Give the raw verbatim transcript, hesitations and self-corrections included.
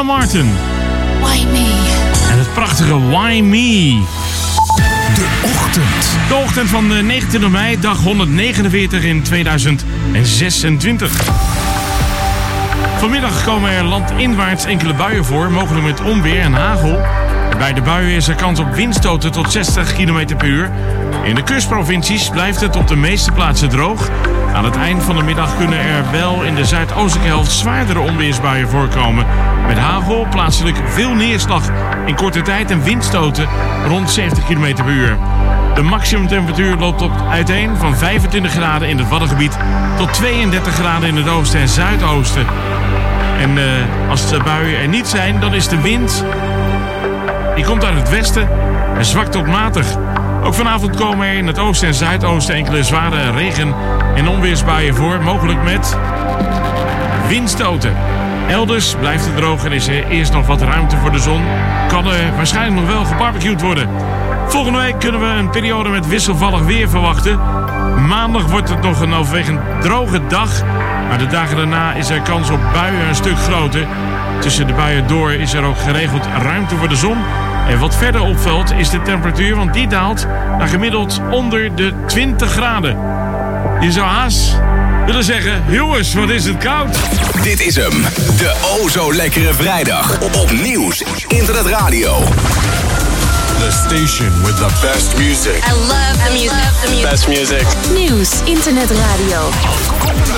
Martin. Why me? En het prachtige Why Me. De ochtend. De ochtend van de negentwintig mei, dag honderdnegenenveertig in tweeduizend zesentwintig. Vanmiddag komen er landinwaarts enkele buien voor, mogelijk met onweer en hagel. Bij de buien is er kans op windstoten tot zestig kilometer per uur. In de kustprovincies blijft het op de meeste plaatsen droog. Aan het eind van de middag kunnen er wel in de zuidoostelijke helft zwaardere onweersbuien voorkomen. Met hagel, plaatselijk veel neerslag in korte tijd en windstoten rond zeventig kilometer per uur. De maximumtemperatuur loopt op uiteen van vijfentwintig graden in het Waddengebied tot tweeëndertig graden in het oosten en zuidoosten. En uh, als de buien er niet zijn, dan is de wind... Die komt uit het westen en zwakt tot matig. Ook vanavond komen er in het oosten en zuidoosten enkele zware regen- en onweersbuien voor. Mogelijk met windstoten. Elders blijft het droog en is er eerst nog wat ruimte voor de zon. Kan er waarschijnlijk nog wel gebarbecued worden. Volgende week kunnen we een periode met wisselvallig weer verwachten. Maandag wordt het nog een overwegend droge dag. Maar de dagen daarna is er kans op buien een stuk groter. Tussen de buien door is er ook geregeld ruimte voor de zon. En wat verder opvalt is de temperatuur, want die daalt naar gemiddeld onder de twintig graden. Je zou haast willen zeggen, jongens, wat is het koud. Dit is hem, de o zo lekkere vrijdag op Nieuws Internet Radio. The station with the best music. I love the music. Love the music. Best music. Nieuws Internet Radio.